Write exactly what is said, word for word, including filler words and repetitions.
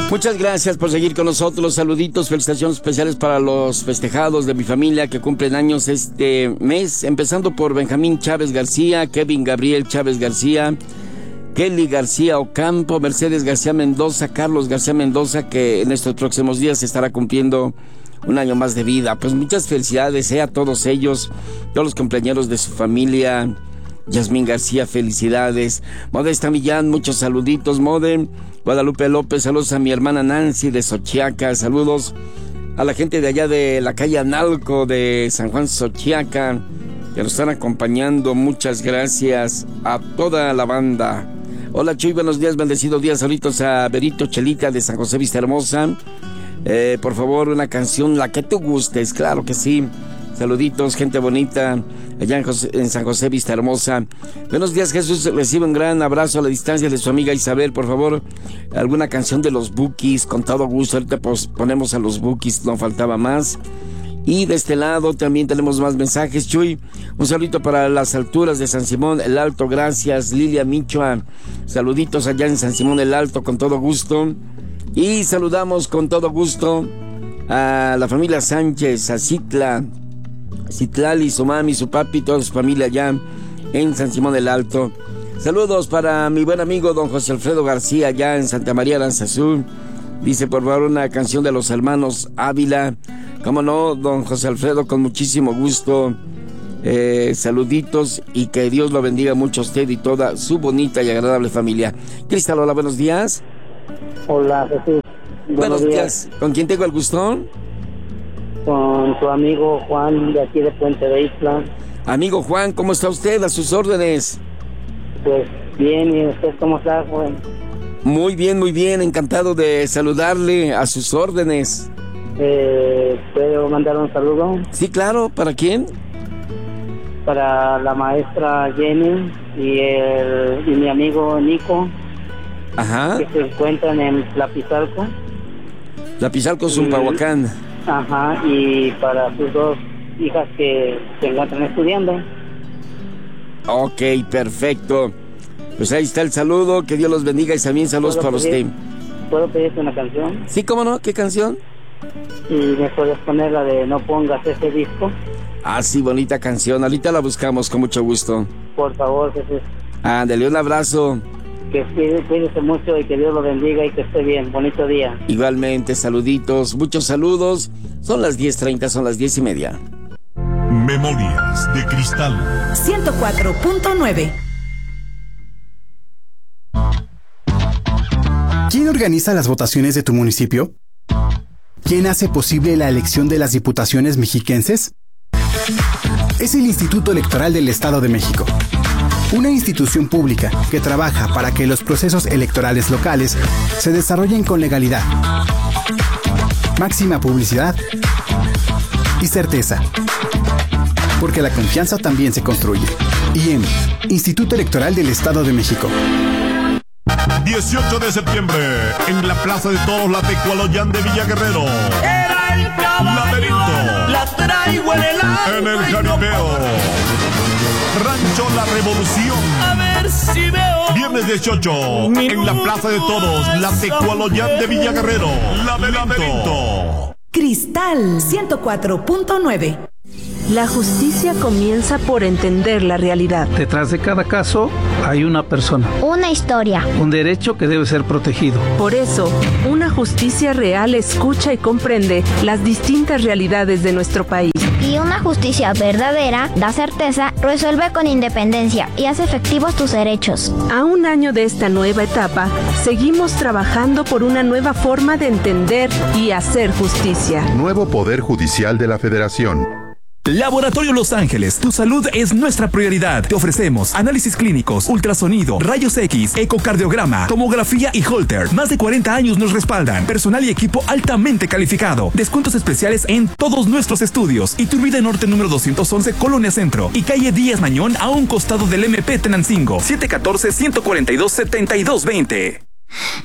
Muchas gracias por seguir con nosotros. Saluditos, felicitaciones especiales para los festejados de mi familia que cumplen años este mes, empezando por Benjamín Chávez García, Kevin Gabriel Chávez García, Kelly García Ocampo, Mercedes García Mendoza, Carlos García Mendoza, que en estos próximos días estará cumpliendo un año más de vida. Pues muchas felicidades eh, a todos ellos, todos los compañeros de su familia. Yasmín García, felicidades. Modesta Millán, muchos saluditos, Mode. Guadalupe López, saludos a mi hermana Nancy de Xochiaca, saludos a la gente de allá de la calle Analco de San Juan Xochiaca, que nos están acompañando. Muchas gracias a toda la banda. Hola Chuy, buenos días, bendecido día. Saluditos a Berito Chelita de San José Vista Hermosa. Eh, por favor, una canción, la que tú gustes, claro que sí. Saluditos, gente bonita, allá en, José, en San José Vista Hermosa. Buenos días, Jesús. Recibe un gran abrazo a la distancia de su amiga Isabel. Por favor, alguna canción de los Bukis, con todo gusto. Ahorita pues, ponemos a los Bukis, no faltaba más. Y de este lado también tenemos más mensajes, Chuy. Un saludito para las alturas de San Simón el Alto, gracias. Lilia Michoa, saluditos allá en San Simón el Alto, con todo gusto. Y saludamos con todo gusto a la familia Sánchez, a Citla, Citlali, su mami, su papi, toda su familia allá en San Simón del Alto. Saludos para mi buen amigo don José Alfredo García allá en Santa María Aranzazú. Dice por favor una canción de los hermanos Ávila. Cómo no, don José Alfredo, con muchísimo gusto. Eh, saluditos y que Dios lo bendiga mucho a usted y toda su bonita y agradable familia. Cristal, hola, buenos días. Hola, Jesús. Buenos, buenos días. días. ¿Con quién tengo el gusto? Con tu amigo Juan, de aquí de Puente de Isla. Amigo Juan, ¿cómo está usted? A sus órdenes. Pues bien, ¿y usted cómo está, Juan? Muy bien, muy bien, encantado de saludarle, a sus órdenes. Eh, ¿Puedo mandar un saludo? Sí, claro, ¿para quién? Para la maestra Jenny y, el, y mi amigo Nico. Ajá. Que se encuentran en Tlapizalco. Tlapizalco, Zumpahuacán. Ajá, y para sus dos hijas que se encuentran estudiando. Ok, perfecto. Pues ahí está el saludo, que Dios los bendiga y también saludos para usted. ¿Puedo pedirte una canción? Sí, ¿cómo no? ¿Qué canción? Y me puedes poner la de No Pongas Ese Disco. Ah, sí, bonita canción. Ahorita la buscamos con mucho gusto. Por favor, Jesús. Ándale, un abrazo. Que cuídese mucho y que Dios lo bendiga y que esté bien. Bonito día. Igualmente, saluditos, muchos saludos. Son las diez treinta, son las diez y media. Memorias de Cristal. ciento cuatro punto nueve. ¿Quién organiza las votaciones de tu municipio? ¿Quién hace posible la elección de las diputaciones mexiquenses? Es el Instituto Electoral del Estado de México. Una institución pública que trabaja para que los procesos electorales locales se desarrollen con legalidad, máxima publicidad y certeza. Porque la confianza también se construye. I E M, Instituto Electoral del Estado de México. dieciocho de septiembre, en la Plaza de Toros La Tecualoyán de Villa Guerrero. Era el caballo, la traigo en el agua. En el jaripeo. Rancho La Revolución. A ver si veo. Viernes dieciocho, en la Plaza de Toros La Tecualoyán de Villa Guerrero. Laberinto. Cristal ciento cuatro punto nueve. La justicia comienza por entender la realidad. Detrás de cada caso hay una persona. Una historia. Un derecho que debe ser protegido. Por eso, una justicia real escucha y comprende las distintas realidades de nuestro país. Y una justicia verdadera da certeza, resuelve con independencia y hace efectivos tus derechos. A un año de esta nueva etapa, seguimos trabajando por una nueva forma de entender y hacer justicia. Nuevo Poder Judicial de la Federación. Laboratorio Los Ángeles, tu salud es nuestra prioridad. Te ofrecemos análisis clínicos, ultrasonido, rayos X, ecocardiograma, tomografía y Holter. Más de cuarenta años nos respaldan. Personal y equipo altamente calificado. Descuentos especiales en todos nuestros estudios. Iturbide Norte número doscientos once, Colonia Centro. Y calle Díaz Mañón, a un costado del M P Tenancingo. siete uno cuatro, uno cuatro dos, siete dos dos cero.